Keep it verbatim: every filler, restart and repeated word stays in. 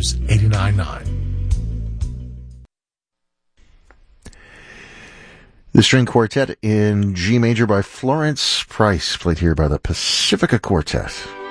News eighty-nine point nine. The string quartet in G major by Florence Price, played here by the Pacifica Quartet.